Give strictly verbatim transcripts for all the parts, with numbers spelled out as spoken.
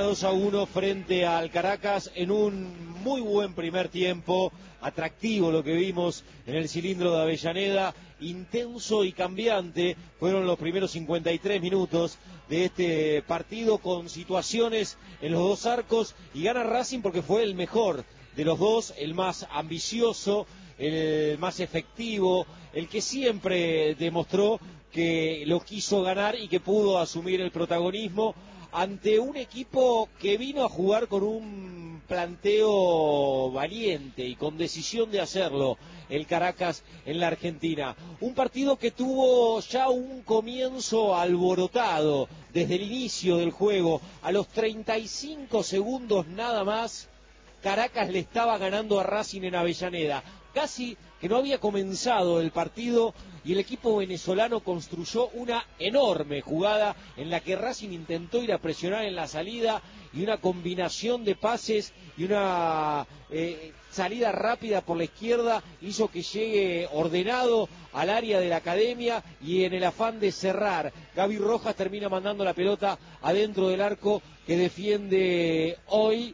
dos a uno frente al Caracas en un muy buen primer tiempo, atractivo lo que vimos en el cilindro de Avellaneda, intenso y cambiante, fueron los primeros cincuenta y tres minutos de este partido con situaciones en los dos arcos y gana Racing porque fue el mejor de los dos, el más ambicioso, el más efectivo, el que siempre demostró que lo quiso ganar y que pudo asumir el protagonismo ante un equipo que vino a jugar con un planteo valiente y con decisión de hacerlo, el Caracas en la Argentina. Un partido que tuvo ya un comienzo alborotado desde el inicio del juego. A los treinta y cinco segundos nada más, Caracas le estaba ganando a Racing en Avellaneda. Casi que no había comenzado el partido y el equipo venezolano construyó una enorme jugada en la que Racing intentó ir a presionar en la salida y una combinación de pases y una eh, salida rápida por la izquierda hizo que llegue ordenado al área de la Academia y en el afán de cerrar, Gaby Rojas termina mandando la pelota adentro del arco que defiende hoy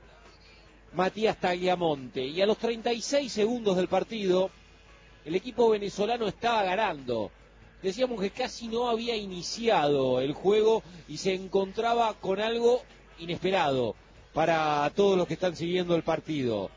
Matías Tagliamonte. Y a los treinta y seis segundos del partido, el equipo venezolano estaba ganando. Decíamos que casi no había iniciado el juego y se encontraba con algo inesperado para todos los que están siguiendo el partido.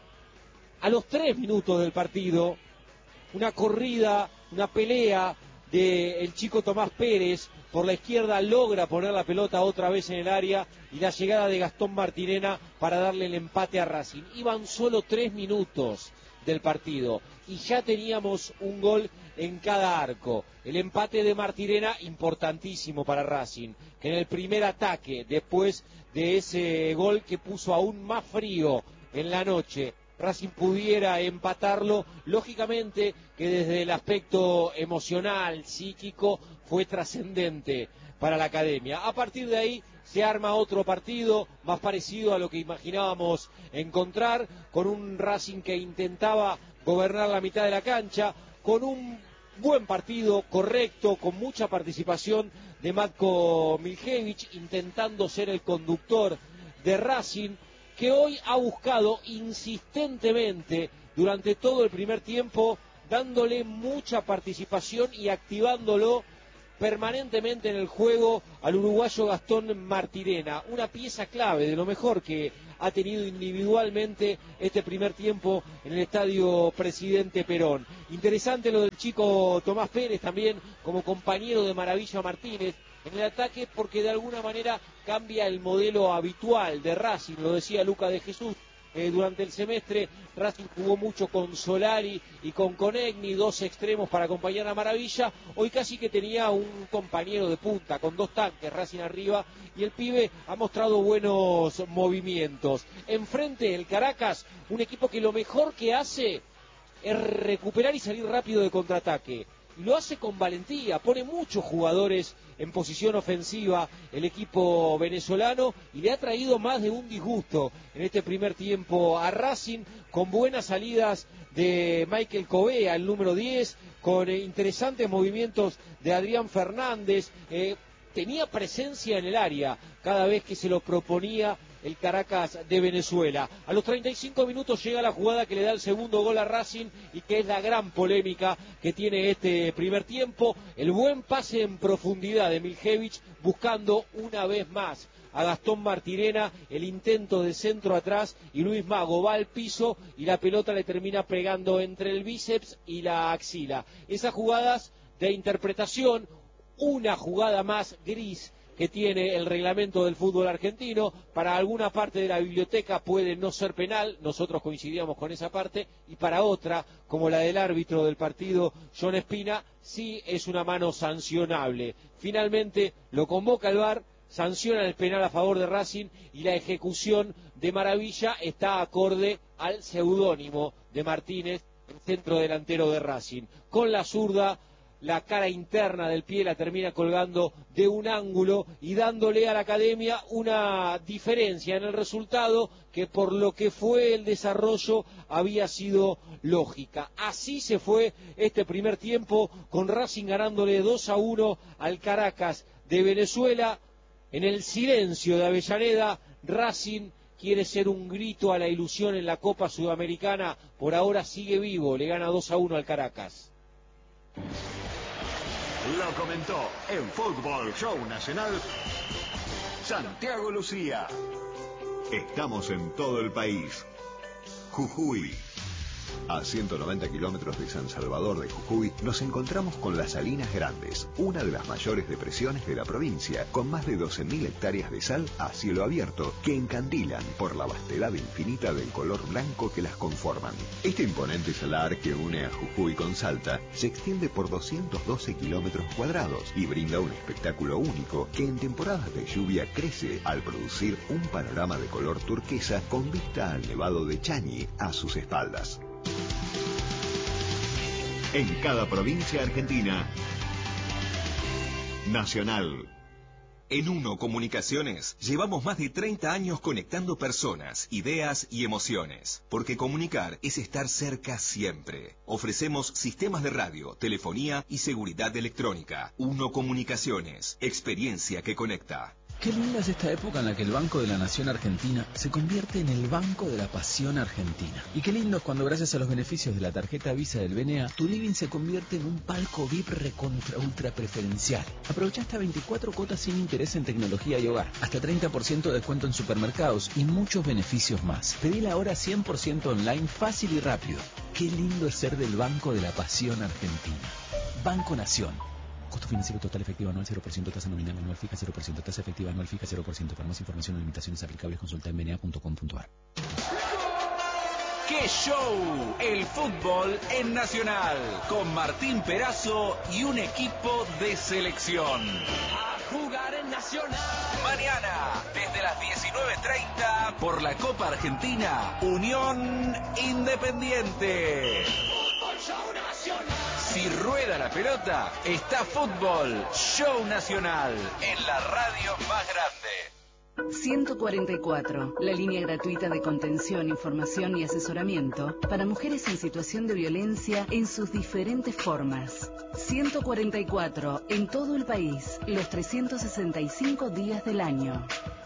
A los tres minutos del partido, una corrida, una pelea del chico Tomás Pérez por la izquierda logra poner la pelota otra vez en el área y la llegada de Gastón Martirena para darle el empate a Racing. Iban solo tres minutos del partido y ya teníamos un gol en cada arco. El empate de Martirena importantísimo para Racing, que en el primer ataque, después de ese gol que puso aún más frío en la noche, Racing pudiera empatarlo, lógicamente que desde el aspecto emocional, psíquico, fue trascendente para la Academia. A partir de ahí se arma otro partido más parecido a lo que imaginábamos encontrar, con un Racing que intentaba gobernar la mitad de la cancha, con un buen partido, correcto, con mucha participación de Matko Miljevic, intentando ser el conductor de Racing, que hoy ha buscado insistentemente durante todo el primer tiempo, dándole mucha participación y activándolo permanentemente en el juego al uruguayo Gastón Martirena, una pieza clave de lo mejor que ha tenido individualmente este primer tiempo en el estadio Presidente Perón. Interesante lo del chico Tomás Pérez también como compañero de Maravilla Martínez en el ataque, porque de alguna manera cambia el modelo habitual de Racing, lo decía Luca de Jesús. Eh, durante el semestre Racing jugó mucho con Solari y con Conegni, dos extremos para acompañar a Maravilla. Hoy casi que tenía un compañero de punta con dos tanques, Racing arriba, y el pibe ha mostrado buenos movimientos. Enfrente el Caracas, un equipo que lo mejor que hace es recuperar y salir rápido de contraataque. Lo hace con valentía, pone muchos jugadores en posición ofensiva el equipo venezolano y le ha traído más de un disgusto en este primer tiempo a Racing, con buenas salidas de Michael Covea, el número diez, con eh, interesantes movimientos de Adrián Fernández. eh, tenía presencia en el área cada vez que se lo proponía el Caracas de Venezuela. A los treinta y cinco minutos llega la jugada que le da el segundo gol a Racing y que es la gran polémica que tiene este primer tiempo. El buen pase en profundidad de Miljevic buscando una vez más a Gastón Martirena, el intento de centro atrás y Luis Mago va al piso y la pelota le termina pegando entre el bíceps y la axila. Esas jugadas de interpretación, una jugada más gris que tiene el reglamento del fútbol argentino. Para alguna parte de la biblioteca puede no ser penal, nosotros coincidíamos con esa parte, y para otra, como la del árbitro del partido, John Espina, sí es una mano sancionable. Finalmente lo convoca el V A R, sanciona el penal a favor de Racing y la ejecución de Maravilla está acorde al seudónimo de Martínez, el centro delantero de Racing. Con la zurda, la cara interna del pie la termina colgando de un ángulo y dándole a la Academia una diferencia en el resultado que por lo que fue el desarrollo había sido lógica. Así se fue este primer tiempo, con Racing ganándole dos a uno al Caracas de Venezuela. En el silencio de Avellaneda, Racing quiere ser un grito a la ilusión en la Copa Sudamericana, por ahora sigue vivo, le gana dos a uno al Caracas. Lo comentó en Fútbol Show Nacional Santiago Lucía. Estamos en todo el país. Jujuy. A ciento noventa kilómetros de San Salvador de Jujuy nos encontramos con las Salinas Grandes, una de las mayores depresiones de la provincia, con más de doce mil hectáreas de sal a cielo abierto que encandilan por la vastedad infinita del color blanco que las conforman. Este imponente salar que une a Jujuy con Salta se extiende por doscientos doce kilómetros cuadrados y brinda un espectáculo único que en temporadas de lluvia crece al producir un panorama de color turquesa con vista al Nevado de Chañi a sus espaldas. En cada provincia argentina, Nacional. En Uno Comunicaciones llevamos más de treinta años conectando personas, ideas y emociones, porque comunicar es estar cerca siempre. Ofrecemos sistemas de radio, telefonía y seguridad electrónica. Uno Comunicaciones, experiencia que conecta. Qué linda es esta época en la que el Banco de la Nación Argentina se convierte en el Banco de la Pasión Argentina. Y qué lindo es cuando gracias a los beneficios de la tarjeta Visa del B N A, tu living se convierte en un palco V I P recontra ultra preferencial. Aprovecha hasta veinticuatro cuotas sin interés en tecnología y hogar, hasta treinta por ciento de descuento en supermercados y muchos beneficios más. Pedila ahora cien por ciento online, fácil y rápido. Qué lindo es ser del Banco de la Pasión Argentina. Banco Nación. Costo financiero total efectivo anual cero por ciento, tasa nominal anual fija cero por ciento, tasa efectiva anual fija cero por ciento. Para más información o limitaciones aplicables consulta en b n a punto com punto a r. ¡Qué show! El fútbol en Nacional, con Martín Perazo y un equipo de selección. A jugar en Nacional. Mañana, desde las diecinueve treinta, por la Copa Argentina, Unión Independiente. Fútbol Show Nacional. Si rueda la pelota, está Fútbol Show Nacional, en la radio más grande. ciento cuarenta y cuatro, la línea gratuita de contención, información y asesoramiento para mujeres en situación de violencia en sus diferentes formas. ciento cuarenta y cuatro, en todo el país, los trescientos sesenta y cinco días del año.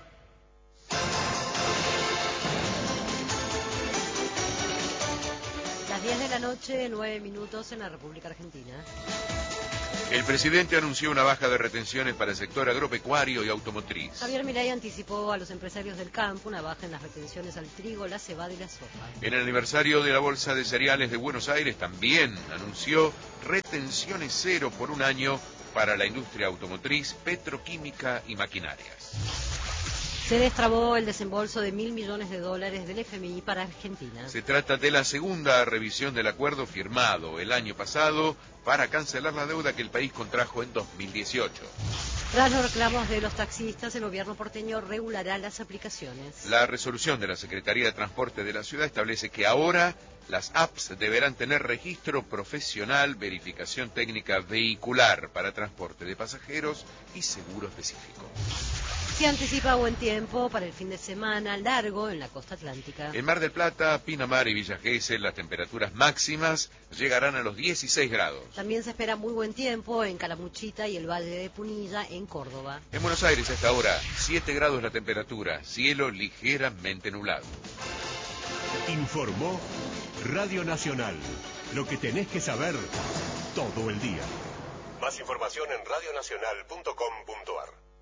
diez de la noche, nueve minutos en la República Argentina. El presidente anunció una baja de retenciones para el sector agropecuario y automotriz. Javier Milei anticipó a los empresarios del campo una baja en las retenciones al trigo, la cebada y la soja. En el aniversario de la Bolsa de Cereales de Buenos Aires también anunció retenciones cero por un año para la industria automotriz, petroquímica y maquinarias. Se destrabó el desembolso de mil millones de dólares del F M I para Argentina. Se trata de la segunda revisión del acuerdo firmado el año pasado para cancelar la deuda que el país contrajo en dos mil dieciocho. Tras los reclamos de los taxistas, el gobierno porteño regulará las aplicaciones. La resolución de la Secretaría de Transporte de la ciudad establece que ahora las apps deberán tener registro profesional, verificación técnica vehicular para transporte de pasajeros y seguro específico. Se anticipa buen tiempo para el fin de semana largo en la costa atlántica. En Mar del Plata, Pinamar y Villa Gesell, las temperaturas máximas llegarán a los dieciséis grados. También se espera muy buen tiempo en Calamuchita y el Valle de Punilla, en Córdoba. En Buenos Aires, hasta ahora, siete grados la temperatura, cielo ligeramente nublado. Informó Radio Nacional. Lo que tenés que saber todo el día. Más información en radio nacional punto com punto a r.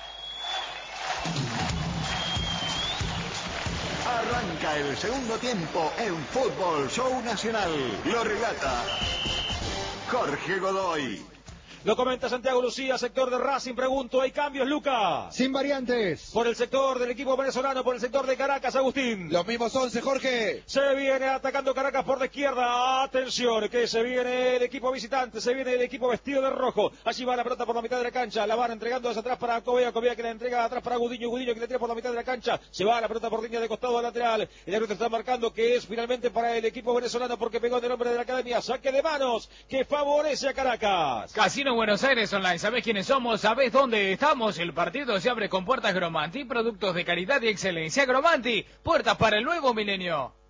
Arranca el segundo tiempo en Fútbol Show Nacional. Lo relata Jorge Godoy. Lo comenta Santiago Lucía, sector de Racing. Pregunto, ¿hay cambios, Luca? Sin variantes. Por el sector del equipo venezolano, por el sector de Caracas, Agustín. Los mismos once, Jorge. Se viene atacando Caracas por la izquierda. Atención, que se viene el equipo visitante, se viene el equipo vestido de rojo. Allí va la pelota por la mitad de la cancha. La van entregando hacia atrás para Covea. Covea que la entrega atrás para Gudiño. Gudiño que le tira por la mitad de la cancha. Se va la pelota por línea de costado lateral. El árbitro está marcando que es finalmente para el equipo venezolano porque pegó en el nombre de la academia. Saque de manos que favorece a Caracas. Casino Buenos Aires Online. ¿Sabés quiénes somos? ¿Sabés dónde estamos? El partido se abre con puertas Gromanti. Productos de calidad y excelencia. Gromanti. Puertas para el nuevo milenio.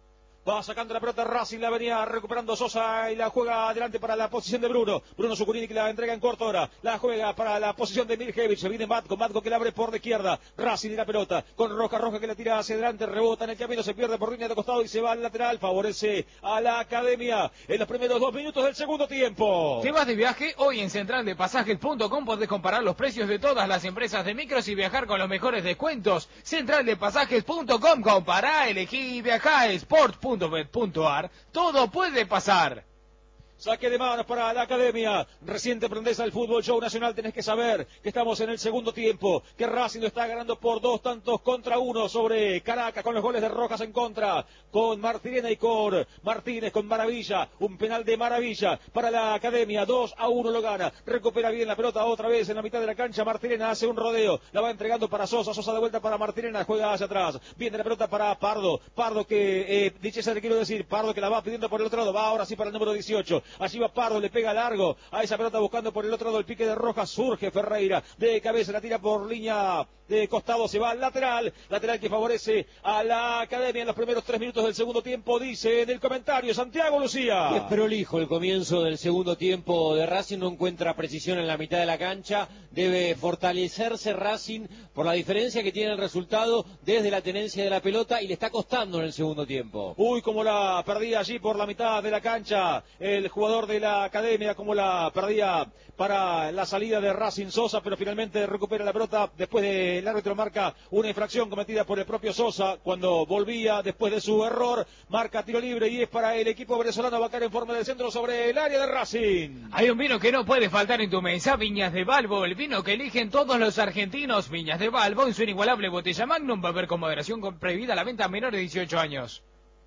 Va sacando la pelota Racing, la venía recuperando Sosa y la juega adelante para la posición de Bruno. Bruno Zucurini que la entrega en corto ahora. La juega para la posición de Mirjevich. Se viene Matko, Matko que la abre por la izquierda. Racing y la pelota con Roja, Roja que la tira hacia adelante, rebota en el camino, se pierde por línea de costado y se va al lateral. Favorece a la Academia en los primeros dos minutos del segundo tiempo. ¿Te vas de viaje? Hoy en central de pasajes punto com podés comparar los precios de todas las empresas de micros y viajar con los mejores descuentos. central de pasajes punto com, compará, elegí y viajá. sport punto bet punto ar, todo puede pasar. Saque de manos para la Academia. Reciente prendeza al fútbol show nacional. Tenés que saber que estamos en el segundo tiempo. Que Racing lo está ganando por dos tantos contra uno sobre Caracas con los goles de Rojas en contra. Con Martirena y con Martínez con Maravilla. Un penal de Maravilla para la Academia. dos a uno lo gana. Recupera bien la pelota otra vez en la mitad de la cancha. Martirena hace un rodeo. La va entregando para Sosa. Sosa de vuelta para Martirena. Juega hacia atrás. Viene la pelota para Pardo. Pardo que, eh, dicho sea, le quiero decir, Pardo que la va pidiendo por el otro lado. Va ahora sí para el número dieciocho. Allí va Pardo, le pega largo a esa pelota buscando por el otro lado el pique de Rojas. Surge Ferreira de cabeza, la tira por línea de costado, se va al lateral. Lateral que favorece a la Academia en los primeros tres minutos del segundo tiempo, dice en el comentario Santiago Lucía. Es prolijo el comienzo del segundo tiempo de Racing, no encuentra precisión en la mitad de la cancha. Debe fortalecerse Racing por la diferencia que tiene el resultado desde la tenencia de la pelota y le está costando en el segundo tiempo. Uy, como la perdía allí por la mitad de la cancha el jugador de la Academia, como la perdía para la salida de Racing Sosa, pero finalmente recupera la pelota después de el árbitro marca una infracción cometida por el propio Sosa cuando volvía después de su error, marca tiro libre y es para el equipo venezolano. Va a caer en forma del centro sobre el área de Racing. Hay un vino que no puede faltar en tu mesa, Viñas de Balbo, el vino que eligen todos los argentinos. Viñas de Balbo en su inigualable botella Magnum, va a haber con moderación con prohibida la venta a menores de dieciocho años.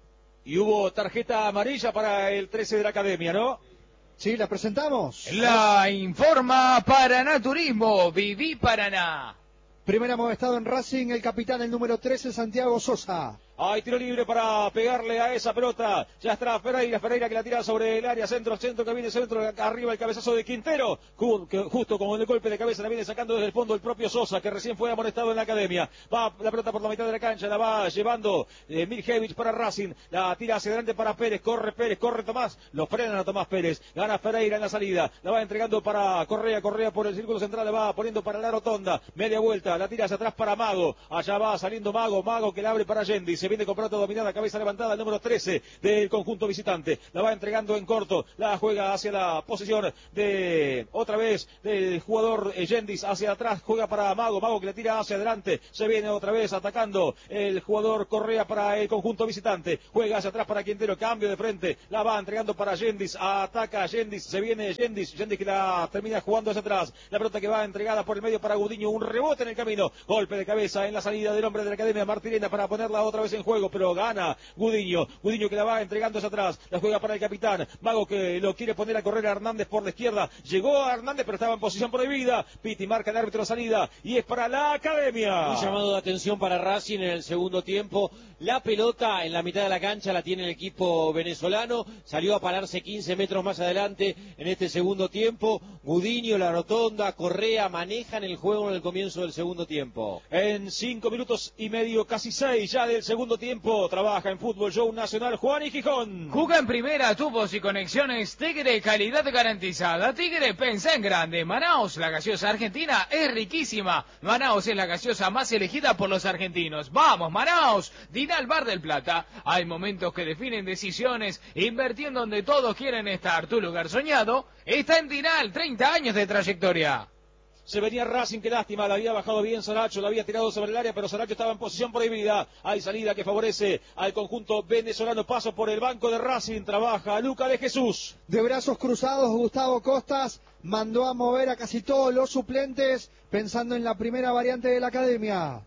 Y hubo tarjeta amarilla para el trece de la Academia, ¿no? Sí, la presentamos. La informa Paraná Turismo, Viví Paraná. Primer amonestado en Racing, el capitán, el número trece, Santiago Sosa. Hay tiro libre para pegarle a esa pelota. Ya está Ferreira, Ferreira que la tira sobre el área, centro, centro que viene centro, arriba el cabezazo de Quintero. Justo con el golpe de cabeza la viene sacando desde el fondo el propio Sosa, que recién fue amonestado en la Academia. Va la pelota por la mitad de la cancha, la va llevando eh, Mirjevich para Racing. La tira hacia adelante para Pérez, corre Pérez, corre Tomás. Lo frenan a Tomás Pérez. Gana Ferreira en la salida. La va entregando para Correa, Correa por el círculo central, la va poniendo para la rotonda. Media vuelta, la tira hacia atrás para Mago. Allá va saliendo Mago, Mago que la abre para Yendi. Se viene con pelota dominada, cabeza levantada, el número trece del conjunto visitante. La va entregando en corto, la juega hacia la posición de otra vez del jugador Yendis hacia atrás, juega para Mago, Mago que le tira hacia adelante, se viene otra vez atacando el jugador Correa para el conjunto visitante, juega hacia atrás para Quintero, cambio de frente, la va entregando para Yendis, ataca Yendis, se viene Yendis, Yendis que la termina jugando hacia atrás, la pelota que va entregada por el medio para Gudiño, un rebote en el camino, golpe de cabeza en la salida del hombre de la Academia Martirena para ponerla otra vez en juego, pero gana Gudiño, Gudiño que la va entregando hacia atrás, la juega para el capitán, Mago que lo quiere poner a correr a Hernández por la izquierda, llegó a Hernández pero estaba en posición prohibida, Piti marca el árbitro salida y es para la Academia. Un llamado de atención para Racing en el segundo tiempo, la pelota en la mitad de la cancha la tiene el equipo venezolano, salió a pararse quince metros más adelante en este segundo tiempo, Gudiño, la rotonda, Correa manejan el juego en el comienzo del segundo tiempo. En cinco minutos y medio, casi seis ya del segundo tiempo, trabaja en Fútbol Show Nacional Juan y Gijón. Juga en primera, tubos y conexiones Tigre, calidad garantizada. Tigre, pensa en grande. Manaos, la gaseosa argentina, es riquísima. Manaos es la gaseosa más elegida por los argentinos. ¡Vamos, Manaos! Dinal Bar del Plata. Hay momentos que definen decisiones. Invertí en donde todos quieren estar. Tu lugar soñado está en Dinal, treinta años de trayectoria. Se venía Racing, qué lástima, la había bajado bien Saracho, la había tirado sobre el área, pero Saracho estaba en posición prohibida. Hay salida que favorece al conjunto venezolano, paso por el banco de Racing, trabaja Luca de Jesús. De brazos cruzados, Gustavo Costas mandó a mover a casi todos los suplentes, pensando en la primera variante de la Academia.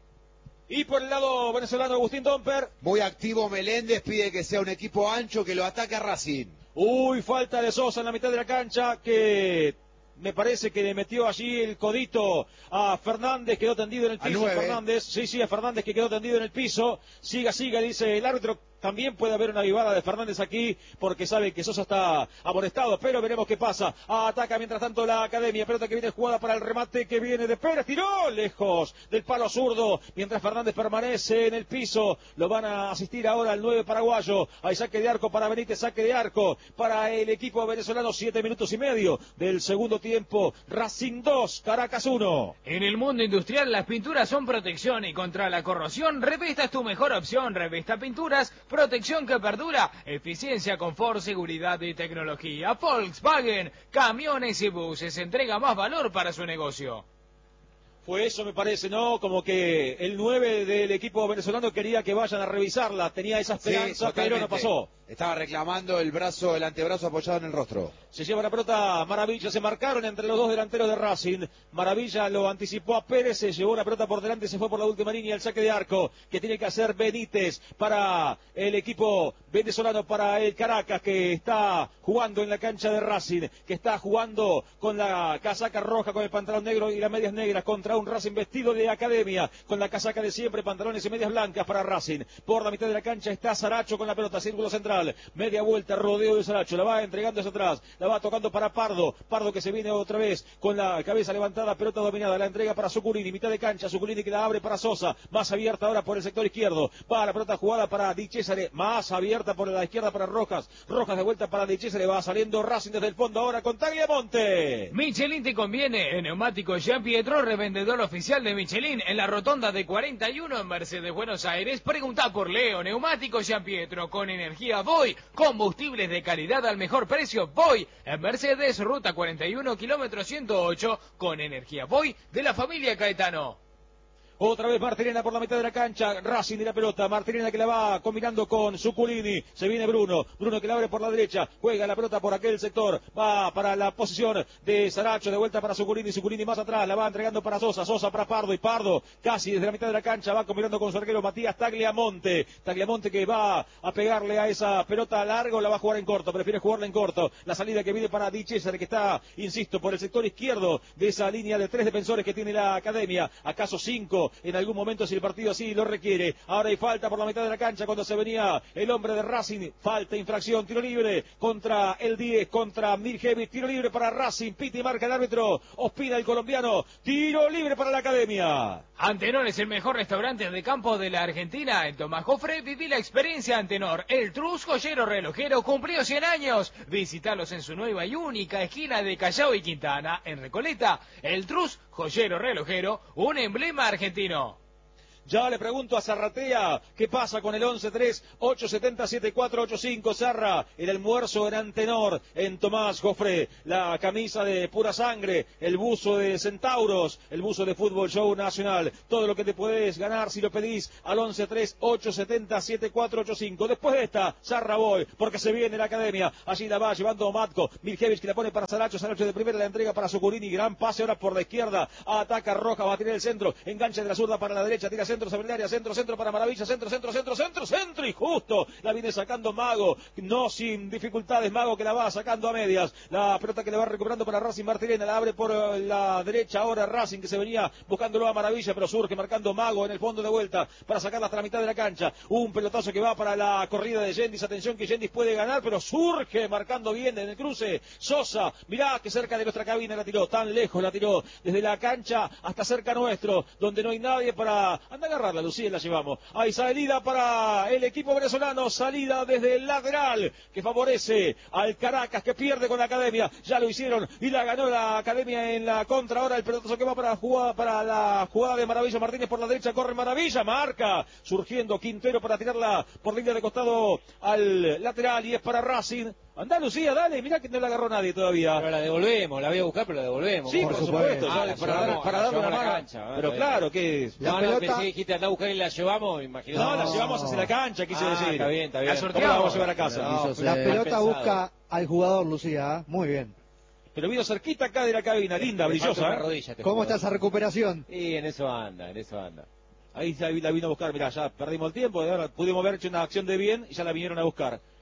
Y por el lado venezolano, Agustín Domper. Muy activo Meléndez, pide que sea un equipo ancho que lo ataque a Racing. Uy, falta de Sosa en la mitad de la cancha, que me parece que le metió allí el codito a Fernández, quedó tendido en el piso. Fernández, sí, sí, a Fernández que quedó tendido en el piso. Siga, siga, dice el árbitro. También puede haber una avivada de Fernández aquí, porque sabe que Sosa está amonestado, pero veremos qué pasa. Ataca mientras tanto la Academia, pelota que viene jugada para el remate que viene de Pérez, tiró lejos del palo zurdo, mientras Fernández permanece en el piso. Lo van a asistir ahora al nueve paraguayo. Hay saque de arco para Benítez, saque de arco para el equipo venezolano, siete minutos y medio del segundo tiempo. Racing dos, Caracas uno. En el mundo industrial las pinturas son protección y contra la corrosión Revista es tu mejor opción. Revista Pinturas, protección que perdura, eficiencia, confort, seguridad y tecnología. Volkswagen, camiones y buses, entrega más valor para su negocio. Fue eso, me parece, ¿no? Como que el nueve del equipo venezolano quería que vayan a revisarla, tenía esa esperanza, sí, pero no pasó. Estaba reclamando el brazo, el antebrazo apoyado en el rostro. Se lleva la pelota Maravilla, se marcaron entre los dos delanteros de Racing. Maravilla lo anticipó a Pérez, se llevó la pelota por delante, se fue por la última línea, el saque de arco que tiene que hacer Benítez para el equipo venezolano, para el Caracas, que está jugando en la cancha de Racing, que está jugando con la casaca roja, con el pantalón negro y las medias negras, contra un Racing vestido de Academia, con la casaca de siempre, pantalones y medias blancas para Racing. Por la mitad de la cancha está Saracho con la pelota, círculo central. Media vuelta, rodeo de Saracho, la va entregando hacia atrás, la va tocando para Pardo, Pardo que se viene otra vez con la cabeza levantada, pelota dominada, la entrega para Zuculini, mitad de cancha, Zuculini que la abre para Sosa, más abierta ahora por el sector izquierdo, va la pelota jugada para Di Cesare, más abierta por la izquierda para Rojas, Rojas de vuelta para Di Cesare, va saliendo Racing desde el fondo ahora con Tagliamonte. Michelin te conviene, en neumáticos Jean Pietro, revendedor oficial de Michelin, en la rotonda de cuarenta y uno en Mercedes, Buenos Aires. Pregunta por Leo, neumáticos Jean Pietro, con energía Voy, combustibles de calidad al mejor precio, Voy, en Mercedes, ruta cuarenta y uno, kilómetro ciento ocho, con energía Voy, de la familia Caetano. Otra vez Martirena por la mitad de la cancha, Racing de la pelota, Martirena que la va combinando con Zuculini, se viene Bruno, Bruno que la abre por la derecha, juega la pelota por aquel sector, va para la posición de Saracho, de vuelta para Zuculini, Zuculini más atrás, la va entregando para Sosa, Sosa para Pardo, y Pardo casi desde la mitad de la cancha va combinando con su arquero Matías Tagliamonte, Tagliamonte que va a pegarle a esa pelota largo, la va a jugar en corto, prefiere jugarla en corto, la salida que viene para Di Cesare que está, insisto, por el sector izquierdo de esa línea de tres defensores que tiene la Academia, acaso cinco en algún momento si el partido así lo requiere. Ahora hay falta por la mitad de la cancha cuando se venía el hombre de Racing, falta, infracción, tiro libre contra el diez, contra Mirjevic, tiro libre para Racing, pita y marca el árbitro, Ospina el colombiano, tiro libre para la Academia. Antenor es el mejor restaurante de campo de la Argentina. En Tomás Jofre viví la experiencia Antenor. El Trus joyero relojero cumplió cien años. Visítalos en su nueva y única esquina de Callao y Quintana, en Recoleta. El Trus joyero relojero, un emblema argentino. Ya le pregunto a Zarratea, ¿qué pasa con el once tres ocho siete cero siete cuatro ocho cinco? Zarra, el almuerzo en Antenor, en Tomás Jofre, la camisa de pura sangre, el buzo de Centauros, el buzo de Fútbol Show Nacional, todo lo que te puedes ganar si lo pedís al once tres ocho siete cero siete cuatro ocho cinco. Después de esta, Zarra voy, porque se viene la Academia, allí la va llevando Matko, Mirjevic que la pone para Saracho, Saracho de primera la entrega para Zuculini, gran pase ahora por la izquierda, ataca Roja, va a tirar el centro, engancha de la zurda para la derecha, tira centro sobre el área, centro, centro para Maravilla, centro, centro, centro, centro, centro, y justo la viene sacando Mago, no sin dificultades, Mago que la va sacando a medias, la pelota que le va recuperando para Racing, Martirena, la abre por la derecha ahora Racing que se venía buscándolo a Maravilla, pero surge marcando Mago en el fondo de vuelta para sacarla hasta la mitad de la cancha, un pelotazo que va para la corrida de Yendis, atención que Yendis puede ganar, pero surge marcando bien en el cruce, Sosa, mirá que cerca de nuestra cabina la tiró, tan lejos la tiró, desde la cancha hasta cerca nuestro, donde no hay nadie para, anda a agarrarla, Lucía, la llevamos. Hay salida para el equipo venezolano, salida desde el lateral que favorece al Caracas que pierde con la Academia. Ya lo hicieron y la ganó la Academia en la contra. Ahora el pelotazo que va para la jugada, para la jugada de Maravilla Martínez por la derecha, corre Maravilla, marca, surgiendo Quintero para tirarla por línea de costado al lateral y es para Racing. Andá, Lucía, dale, mirá que no la agarró nadie todavía. Pero la devolvemos, la voy a buscar, pero la devolvemos. Sí, por, por supuesto, supuesto. Ah, ya, para, dar, para darle una mano. Cancha, pero claro, que es. La no, pelota... no, pensé que dijiste andá a buscar y la llevamos, imagínate. No, no, la llevamos hacia la cancha, quise ah, decir. Está bien, está bien. La sorteamos, la vamos a llevar a casa. No, la pelota busca al jugador, Lucía, muy bien. Pero vino cerquita acá de la cabina, linda, brillosa. ¿eh? Rodilla, ¿cómo está esa recuperación? Sí, en eso anda, en eso anda. Ahí la vino a buscar, mirá, ya perdimos el tiempo, ahora pudimos haber hecho una acción de bien y ya la vinieron a buscar.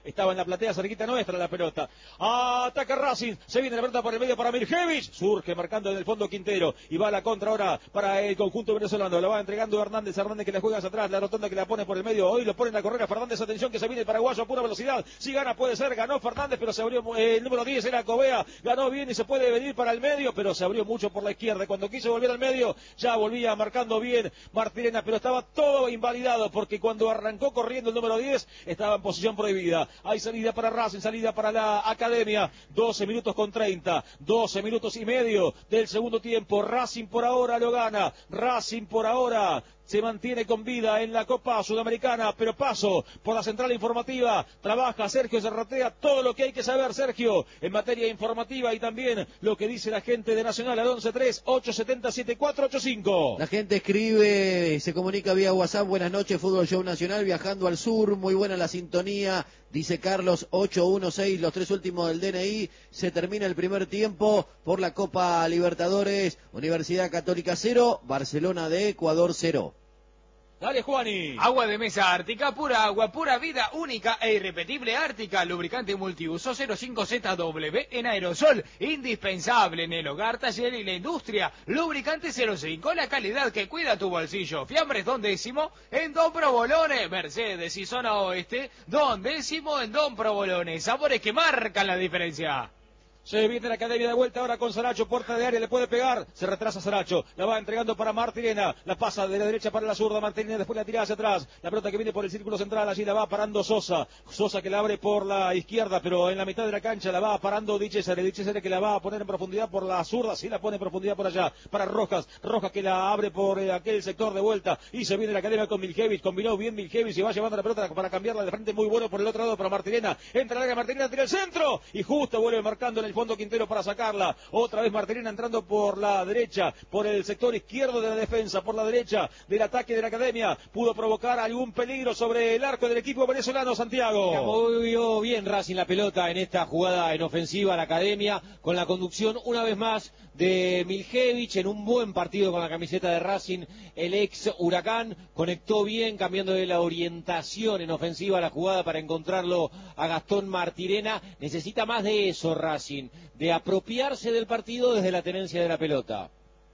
estaba en la platea cerquita nuestra la pelota. Ataca Racing, se viene la pelota por el medio para Mirjevich, surge marcando en el fondo Quintero, y va a la contra ahora para el conjunto venezolano, la va entregando Hernández, Hernández que le juega hacia atrás, la rotonda que la pone por el medio, hoy lo ponen a correr a Fernández, atención que se viene el paraguayo a pura velocidad, si gana puede ser, ganó Fernández, pero se abrió, eh, el número diez era Covea, ganó bien y se puede venir para el medio, pero se abrió mucho por la izquierda, cuando quiso volver al medio, ya volvía marcando bien Martirena, pero estaba todo invalidado, porque cuando arrancó corriendo el número diez, estaba en posición prohibida. Hay salida para Racing, salida para la Academia, doce minutos con treinta, doce minutos y medio del segundo tiempo, Racing por ahora lo gana, Racing por ahora se mantiene con vida en la Copa Sudamericana, pero paso por la central informativa, trabaja Sergio Serratea, todo lo que hay que saber, Sergio, en materia informativa y también lo que dice la gente de Nacional al once tres ocho siete siete cuatro ocho cinco. La gente escribe, se comunica vía WhatsApp, buenas noches, Fútbol Show Nacional, viajando al sur, muy buena la sintonía, dice Carlos, ocho uno seis, los tres últimos del D N I, se termina el primer tiempo por la Copa Libertadores, Universidad Católica cero, Barcelona de Ecuador cero. Dale, Juani. Agua de mesa Ártica, pura agua, pura vida, única e irrepetible Ártica, lubricante multiuso cero cinco Z W en aerosol, indispensable en el hogar, taller y la industria. Lubricante cero cinco, la calidad que cuida tu bolsillo. Fiambres Don Décimo en Don Provolone, Mercedes y zona oeste, Don Décimo en Don Provolone. Sabores que marcan la diferencia. Se viene la Academia de vuelta ahora con Saracho, puerta de área, le puede pegar, se retrasa Saracho, la va entregando para Martirena, la pasa de la derecha para la zurda, Martirena después la tira hacia atrás, la pelota que viene por el círculo central, allí la va parando Sosa, Sosa que la abre por la izquierda, pero en la mitad de la cancha la va parando Di Cesare, Di Cesare que la va a poner en profundidad por la zurda, sí la pone en profundidad por allá, para Rojas, Rojas que la abre por eh, aquel sector de vuelta, y se viene la Academia con Miljevich, combinó bien Miljevich y va llevando la pelota para cambiarla de frente, muy bueno por el otro lado para Martirena, entra la Martirena, tira el centro, y justo vuelve marcando en el fondo Quintero para sacar sacarla, otra vez Martirena entrando por la derecha, por el sector izquierdo de la defensa, por la derecha del ataque de la Academia, pudo provocar algún peligro sobre el arco del equipo venezolano, Santiago. Movió bien Racing la pelota en esta jugada en ofensiva, la Academia, con la conducción una vez más de Miljevich en un buen partido con la camiseta de Racing, el ex Huracán, conectó bien, cambiando de la orientación en ofensiva a la jugada para encontrarlo a Gastón Martirena. Necesita más de eso Racing, de apropiarse del partido desde la tenencia de la pelota.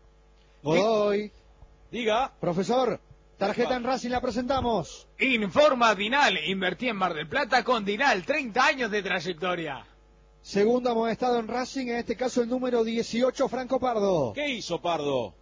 Godoy. Diga. Profesor, tarjeta en Racing la presentamos. Informa Dinal, invertí en Mar del Plata con Dinal, treinta años de trayectoria. Segundo amonestado en Racing, en este caso el número dieciocho, Franco Pardo. ¿Qué hizo Pardo?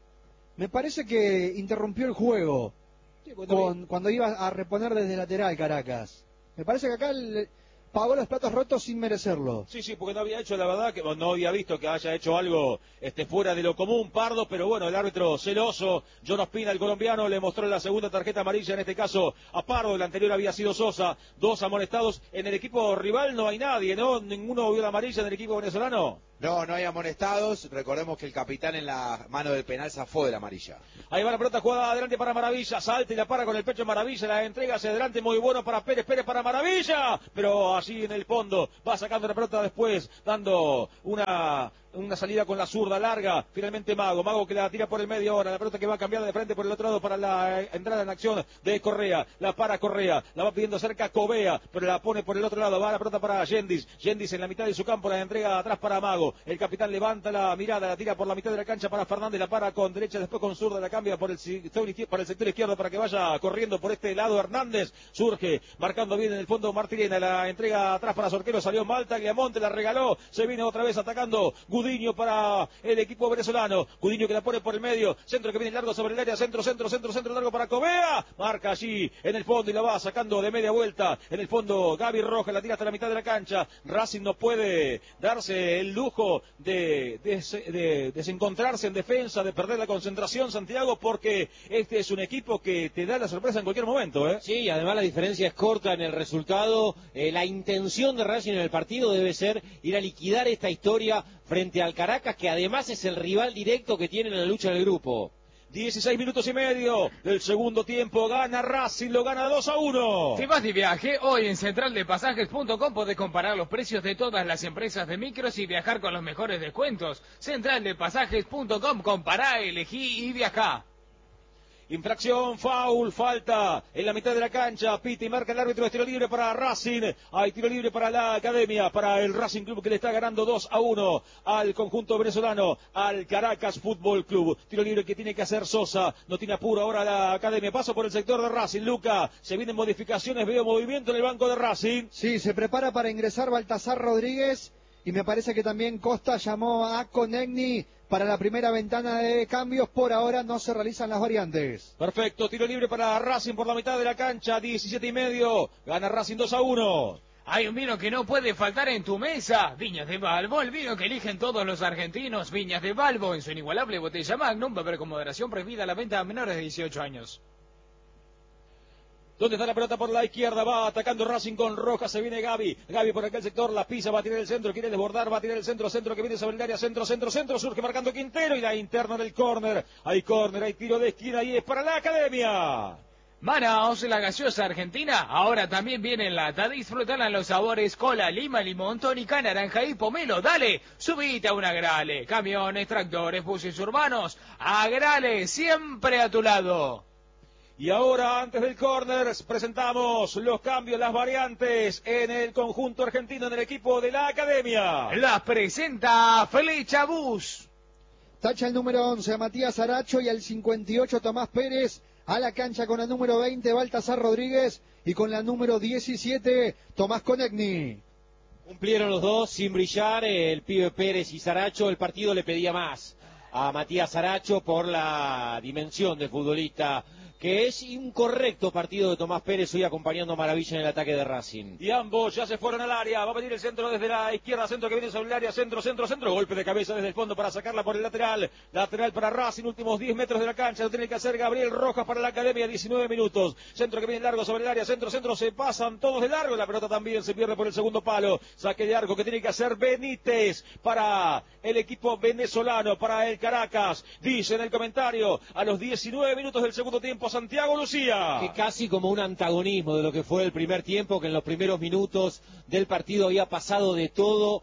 Me parece que interrumpió el juego sí, cuando, con, cuando iba a reponer desde lateral Caracas. Me parece que acá el, pagó los platos rotos sin merecerlo. Sí, sí, porque no había hecho, la verdad, que no había visto que haya hecho algo este, fuera de lo común, Pardo, pero bueno, el árbitro celoso, John Ospina, el colombiano, le mostró la segunda tarjeta amarilla, en este caso a Pardo, el anterior había sido Sosa, dos amonestados. En el equipo rival no hay nadie, ¿no? ¿Ninguno vio la amarilla en el equipo venezolano? No, no hay amonestados. Recordemos que el capitán en la mano del penal zafó de la amarilla. Ahí va la pelota jugada adelante para Maravilla. Salta y la para con el pecho Maravilla. La entrega hacia adelante muy bueno para Pérez. Pérez para Maravilla. Pero así en el fondo va sacando la pelota después, dando una... una salida con la zurda larga, finalmente Mago, Mago que la tira por el medio ahora, la pelota que va a cambiar de frente por el otro lado para la entrada en acción de Correa, la para Correa, la va pidiendo cerca Covea, pero la pone por el otro lado, va la pelota para Yendis, Yendis en la mitad de su campo, la entrega atrás para Mago, el capitán levanta la mirada, la tira por la mitad de la cancha para Fernández, la para con derecha, después con zurda, la cambia por el sector izquierdo, para el sector izquierdo para que vaya corriendo por este lado Hernández, surge, marcando bien en el fondo Martirena, la entrega atrás para Sorquero, salió Malta, Guiamonte la regaló, se viene otra vez atacando Gudiño para el equipo venezolano, Gudiño que la pone por el medio, centro que viene largo sobre el área, centro, centro, centro, centro largo para Covea, marca allí en el fondo y la va sacando de media vuelta, en el fondo Gaby Rojas la tira hasta la mitad de la cancha, Racing no puede darse el lujo de, de, de desencontrarse en defensa, de perder la concentración, Santiago, porque este es un equipo que te da la sorpresa en cualquier momento, ¿eh? Sí, además la diferencia es corta en el resultado, eh, la intención de Racing en el partido debe ser ir a liquidar esta historia frente al Caracas, que además es el rival directo que tiene en la lucha del grupo. dieciséis minutos y medio del segundo tiempo, gana Racing, lo gana dos a uno. Si vas de viaje, hoy en central de pasajes punto com podés comparar los precios de todas las empresas de micros y viajar con los mejores descuentos. central de pasajes punto com, compará, elegí y viajá. Infracción, foul, falta en la mitad de la cancha. Pita y marca el árbitro. Es tiro libre para Racing. Hay tiro libre para la Academia, para el Racing Club, que le está ganando dos a uno al conjunto venezolano, al Caracas Fútbol Club. Tiro libre que tiene que hacer Sosa. No tiene apuro ahora la Academia. Paso por el sector de Racing. Luca, se vienen modificaciones. Veo movimiento en el banco de Racing. Sí, se prepara para ingresar Baltasar Rodríguez. Y me parece que también Costa llamó a Conegni para la primera ventana de cambios. Por ahora no se realizan las variantes. Perfecto, tiro libre para Racing por la mitad de la cancha, diecisiete y medio. Gana Racing dos a uno. Hay un vino que no puede faltar en tu mesa. Viñas de Balbo, el vino que eligen todos los argentinos. Viñas de Balbo, en su inigualable botella Magnum, beber con moderación, prohibida la venta a menores de dieciocho años. ¿Dónde está la pelota por la izquierda? Va atacando Racing con Rojas. Se viene Gaby. Gaby por aquel sector. La pisa. Va a tirar el centro. Quiere desbordar. Va a tirar el centro. Centro que viene sobre el área. Centro, centro, centro. Surge marcando Quintero. Y la interna del córner. Hay córner. Hay tiro de esquina. Y es para la Academia. Manaos, la gaseosa argentina, ahora también viene en lata. Disfrutan los sabores cola, lima, limón, tónica, naranja y pomelo. Dale, subite a una Agrale. Camiones, tractores, buses urbanos. Agrale, siempre a tu lado. Y ahora, antes del córner, presentamos los cambios, las variantes en el conjunto argentino, en el equipo de la Academia. Las presenta Flecha Bus. Tacha el número once a Matías Aracho y al cincuenta y ocho Tomás Pérez. A la cancha con la número veinte Baltasar Rodríguez y con la número diecisiete Tomás Conegni. Cumplieron los dos sin brillar, el pibe Pérez y Saracho. El partido le pedía más a Matías Saracho por la dimensión del futbolista, que es un correcto partido de Tomás Pérez hoy acompañando a Maravilla en el ataque de Racing. Y ambos ya se fueron al área. Va a venir el centro desde la izquierda, centro que viene sobre el área, centro, centro, centro. Golpe de cabeza desde el fondo para sacarla por el lateral. Lateral para Racing, últimos diez metros de la cancha. Lo tiene que hacer Gabriel Rojas para la Academia, diecinueve minutos. Centro que viene largo sobre el área, centro, centro. Se pasan todos de largo. La pelota también se pierde por el segundo palo. Saque de arco que tiene que hacer Benítez para el equipo venezolano, para el Caracas. Dice en el comentario, a los diecinueve minutos del segundo tiempo, Santiago Lucía. Que casi como un antagonismo de lo que fue el primer tiempo, que en los primeros minutos del partido había pasado de todo.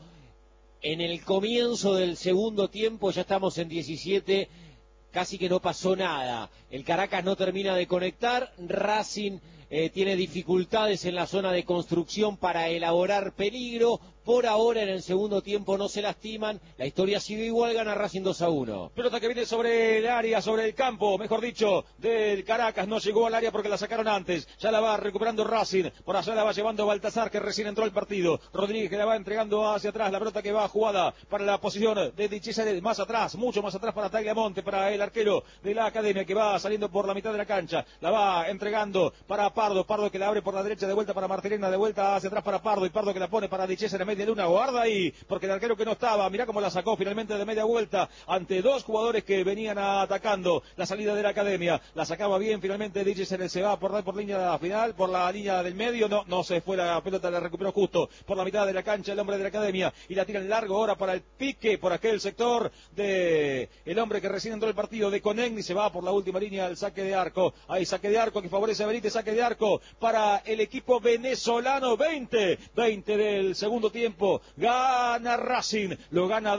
En el comienzo del segundo tiempo, ya estamos en diecisiete, casi que no pasó nada. El Caracas no termina de conectar, Racing eh, tiene dificultades en la zona de construcción para elaborar peligro. Por ahora en el segundo tiempo no se lastiman, la historia sigue igual, gana Racing dos a uno. Pelota que viene sobre el área, sobre el campo, mejor dicho, del Caracas, no llegó al área porque la sacaron antes, ya la va recuperando Racing, por allá la va llevando Baltasar, que recién entró al partido, Rodríguez que la va entregando hacia atrás, la pelota que va jugada para la posición de Dichesa, más atrás, mucho más atrás para Tagliamonte, para el arquero de la Academia, que va saliendo por la mitad de la cancha, la va entregando para Pardo, Pardo que la abre por la derecha, de vuelta para Martirena, de vuelta hacia atrás para Pardo, y Pardo que la pone para Dichesa en la media luna. Guarda ahí, porque el arquero que no estaba, mirá cómo la sacó finalmente de media vuelta ante dos jugadores que venían atacando la salida de la Academia. La sacaba bien finalmente Dichesa, se va por, por línea final, por la línea del medio, no, no se fue la pelota, la recuperó justo por la mitad de la cancha el hombre de la Academia, y la tira en largo ahora para el pique por aquel sector de el hombre que recién entró el partido de Conegni, se va por la última línea al saque de arco. Hay saque de arco que favorece a Benítez, saque de arco para el equipo venezolano. veinte, veinte del segundo tiempo. Gana Racing, lo gana